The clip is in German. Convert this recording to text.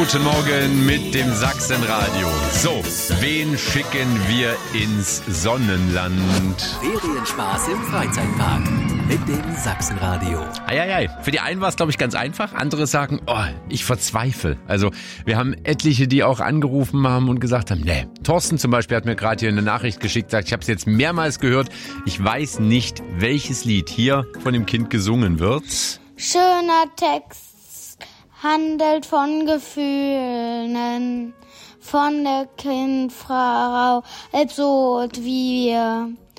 guten Morgen mit dem Sachsenradio. So, wen schicken wir ins Sonnenland? Ferienspaß im Freizeitpark mit dem Sachsenradio. Eieiei, für die einen war es, glaube ich, ganz einfach. Andere sagen, oh, ich verzweifle. Also wir haben etliche, die auch angerufen haben und gesagt haben, nee. Thorsten zum Beispiel hat mir gerade hier eine Nachricht geschickt, sagt, ich habe es jetzt mehrmals gehört. Ich weiß nicht, welches Lied hier von dem Kind gesungen wird. Schöner Text handelt von Gefühlen, von der Kindfrau, halb so alt wie wir.